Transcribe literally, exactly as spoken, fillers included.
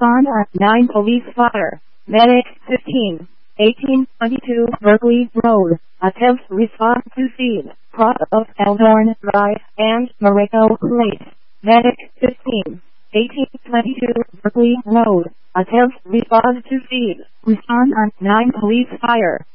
Respond at nine Police Fire. Medic fifteen. eighteen twenty-two Berkeley Road. Attempt respond to scene. Cross of Elmhorn Drive and Morocco Place. Medic fifteen. eighteen twenty-two Berkeley Road. Attempt respond to scene. Respond at nine Police Fire.